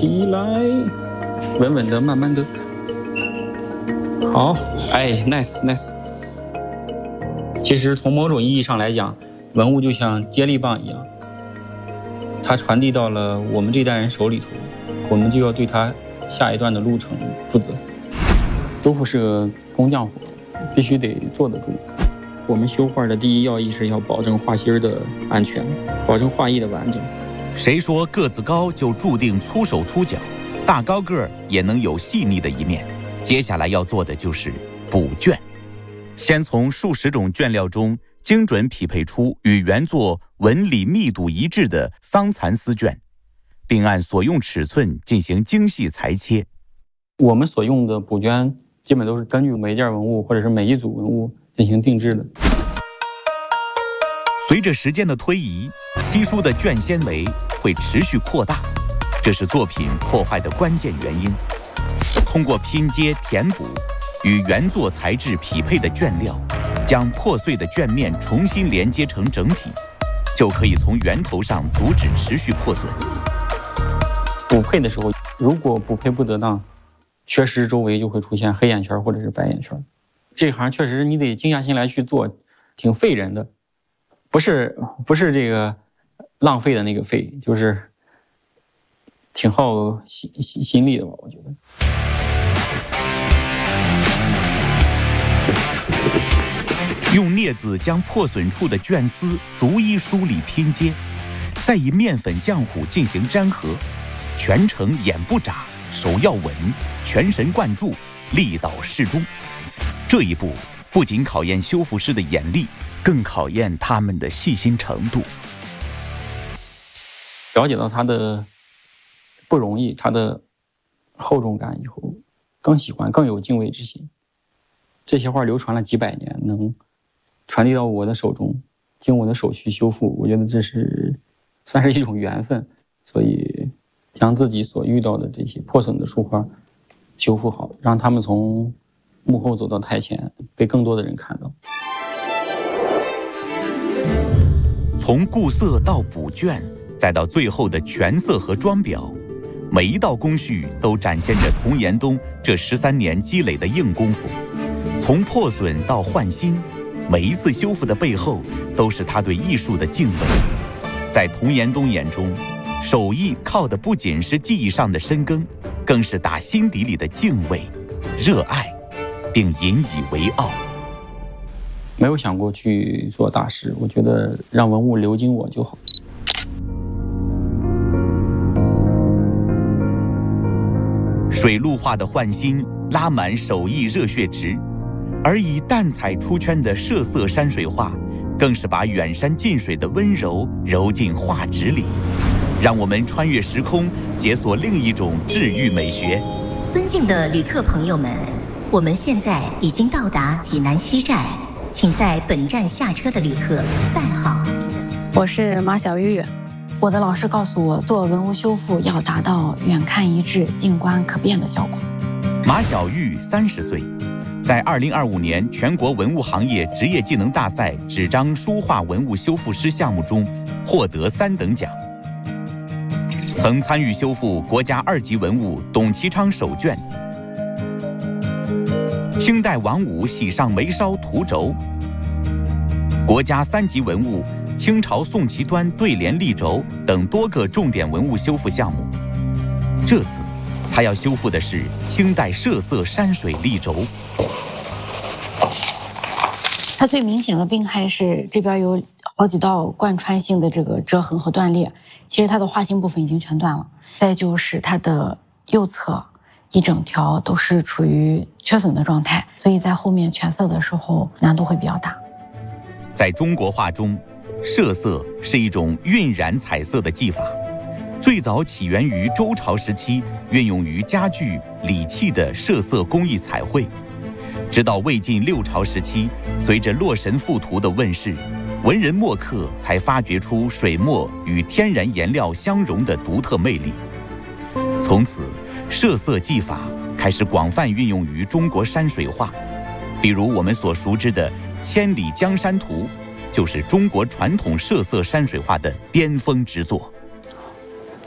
起来，稳稳的，慢慢的。好，哎 ，nice。其实从某种意义上来讲，文物就像接力棒一样，它传递到了我们这代人手里头，我们就要对它下一段的路程负责。修复是个工匠活，必须得坐得住。我们修画的第一要义是要保证画芯的安全，保证画艺的完整。 谁说个子高就注定粗手粗脚？大高个儿也能有细腻的一面。接下来要做的就是补卷，先从数十种卷料中精准匹配出与原作纹理密度一致的桑蚕丝卷，并按所用尺寸进行精细裁切。 我们所用的补卷基本都是根据每一件文物或者是每一组文物进行定制的。 随着时间的推移，稀疏的卷纤维会持续扩大，这是作品破坏的关键原因。通过拼接填补与原作材质匹配的卷料，将破碎的卷面重新连接成整体，就可以从源头上阻止持续破损。 补配的时候，如果补配不得当，缺失周围就会出现黑眼圈或者是白眼圈。这行确实你得静下心来去做，挺费人的，不是这个浪费的那个费，就是挺耗心力的吧，我觉得。 用镊子将破损处的卷丝逐一梳理拼接，再以面粉浆糊进行粘合，全程眼不眨，手要稳，全神贯注，力导适中。这一步不仅考验修复师的眼力，更考验他们的细心程度。 了解到它的不容易，它的厚重感以后，更喜欢，更有敬畏之心。这些画流传了几百年，能传递到我的手中，经我的手去修复，我觉得这是算是一种缘分。所以将自己所遇到的这些破损的书画修复好，让他们从幕后走到台前，被更多的人看到。 从固色到补卷，再到最后的全色和装裱，每一道工序都展现着童延东这13年积累的硬功夫。从破损到换新，每一次修复的背后都是他对艺术的敬畏。在童延东眼中，手艺靠的不仅是技艺上的深耕，更是打心底里的敬畏、热爱，并引以为傲。 没有想过去做大师，我觉得让文物流经我就好。 水陆画的换新拉满手艺热血值，而以淡彩出圈的涉色山水画，更是把远山近水的温柔揉进画纸里，让我们穿越时空，解锁另一种治愈美学。 尊敬的旅客朋友们，我们现在已经到达济南西站，请在本站下车的旅客办好。 我是马小玉，我的老师告诉我，做文物修复要达到远看一致、近观可变的效果。 马小玉30岁，在2025年全国文物行业职业技能大赛纸张书画文物修复师项目中获得3等奖，曾参与修复国家2级文物董其昌手卷、清代王五喜上眉梢图轴、国家3级文物清朝宋齐端对联立轴等多个重点文物修复项目。这次他要修复的是清代涉色山水立轴。 它最明显的病害是这边有好几道贯穿性的这个折痕和断裂，其实它的画心部分已经全断了。再就是它的右侧一整条都是处于缺损的状态，所以在后面全色的时候难度会比较大。 在中国画中，涉色是一种晕染彩色的技法，最早起源于周朝时期运用于家具、礼器的涉色工艺彩绘。直到魏晋6朝时期，随着洛神赋图的问世，文人墨客才发掘出水墨与天然颜料相融的独特魅力。从此，涉色技法开始广泛运用于中国山水画，比如我们所熟知的《千里江山图》，就是中国传统涉色山水画的巅峰之作。